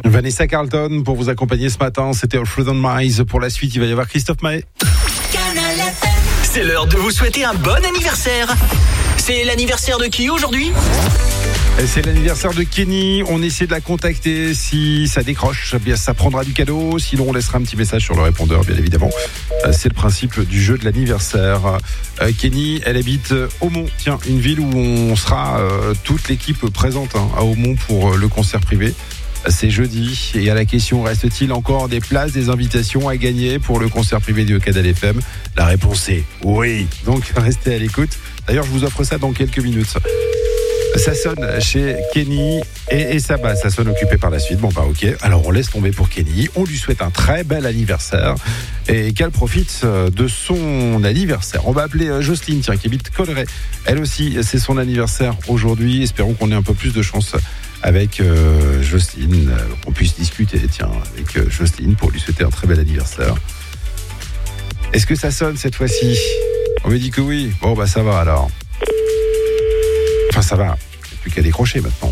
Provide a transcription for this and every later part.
Vanessa Carlton pour vous accompagner ce matin, c'était All Through the Mice. Pour la suite, il va y avoir Christophe Maé. C'est l'heure de vous souhaiter un bon anniversaire. C'est l'anniversaire de qui aujourd'hui ? Et c'est l'anniversaire de Kenny. On essaie de la contacter. Si ça décroche, bien ça prendra du cadeau. Sinon, on laissera un petit message sur le répondeur, bien évidemment. C'est le principe du jeu de l'anniversaire. Kenny, elle habite Aumont. Tiens, une ville où on sera toute l'équipe présente à Aumont pour le concert privé. C'est jeudi. Et à la question, reste-t-il encore des places, des invitations à gagner pour le concert privé du Canal FM ? La réponse est oui. Donc, restez à l'écoute. D'ailleurs, je vous offre ça dans quelques minutes. Ça sonne chez Kenny et Saba. Ça sonne occupé par la suite. Bon, bah, ok. Alors, on laisse tomber pour Kenny. On lui souhaite un très bel anniversaire et qu'elle profite de son anniversaire. On va appeler Jocelyne, tiens, qui habite Colleret. Elle aussi, c'est son anniversaire aujourd'hui. Espérons qu'on ait un peu plus de chance avec Jocelyne, qu'on puisse discuter, tiens, avec Jocelyne pour lui souhaiter un très bel anniversaire. Est-ce que ça sonne cette fois-ci ? On me dit que oui. Bon, bah, ça va alors. Enfin, ça va. Il n'y a plus qu'à décrocher maintenant.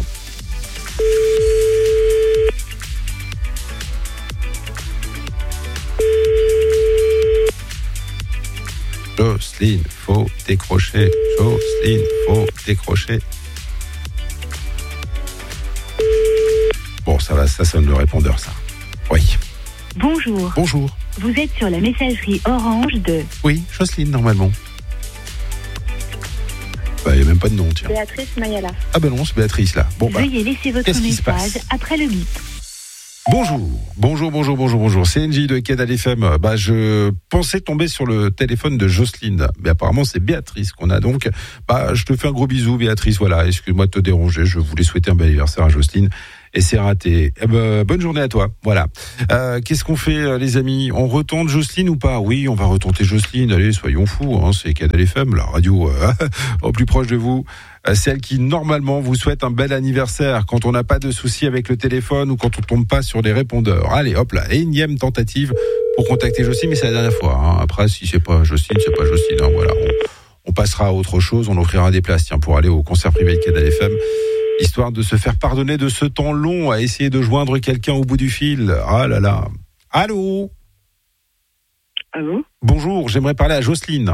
Jocelyne, faut décrocher. Jocelyne, faut décrocher. Bon, ça va, ça sonne le répondeur, ça. Oui. Bonjour. Bonjour. Vous êtes sur la messagerie orange de... Oui, Jocelyne, normalement. Bah, il n'y a même pas de nom, tiens. Béatrice Mayala. Ah ben non, c'est Béatrice, là. Bon, bah, Veuillez laisser votre qu'est-ce qui se message passe après le bip. Bonjour. C'est NJ de Canal FM. Bah, je pensais tomber sur le téléphone de Jocelyne, mais apparemment c'est Béatrice qu'on a donc. Bah, je te fais un gros bisou, Béatrice. Voilà, excuse-moi de te déranger. Je voulais souhaiter un bel anniversaire à Jocelyne. Et c'est raté. Bonne journée à toi. Voilà. Qu'est-ce qu'on fait, les amis ? On retente Jocelyne ou pas ? Oui, on va retenter Jocelyne. Allez, soyons fous. C'est Canal FM, la radio au plus proche de vous. Celle qui, normalement, vous souhaite un bel anniversaire quand on n'a pas de soucis avec le téléphone ou quand on tombe pas sur les répondeurs. Allez, hop là. Énième tentative pour contacter Jocelyne, mais c'est la dernière fois. Après, si c'est pas Jocelyne, c'est pas Jocelyne. Voilà. On passera à autre chose. On offrira des places, tiens, pour aller au concert privé de Canal FM. Histoire de se faire pardonner de ce temps long à essayer de joindre quelqu'un au bout du fil. Ah là là. Allô ? Allô ? Bonjour, j'aimerais parler à Jocelyne.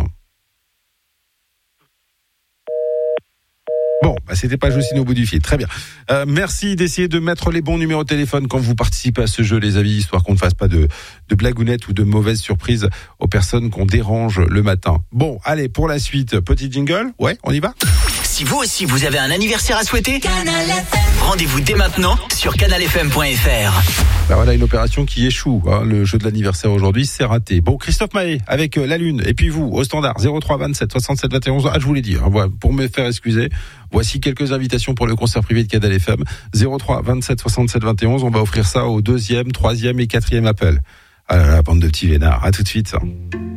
Bon, bah c'était pas Jocelyne au bout du fil. Très bien. Merci d'essayer de mettre les bons numéros de téléphone quand vous participez à ce jeu, les amis, histoire qu'on ne fasse pas de blagounettes ou de mauvaises surprises aux personnes qu'on dérange le matin. Bon, allez, pour la suite, petit jingle. Ouais, on y va ? Si vous aussi vous avez un anniversaire à souhaiter, rendez-vous dès maintenant sur canalfm.fr. Bah voilà une opération qui échoue. Le jeu de l'anniversaire aujourd'hui, c'est raté. Bon, Christophe Maé avec la Lune. Et puis vous, au standard 03 27 67 21. Ah, je vous l'ai dit. Voilà, pour me faire excuser, voici quelques invitations pour le concert privé de Canal FM. 03 27 67 21. On va offrir ça au 2e, 3e et 4e appel. Ah là là, bande de petits vénards. À tout de suite.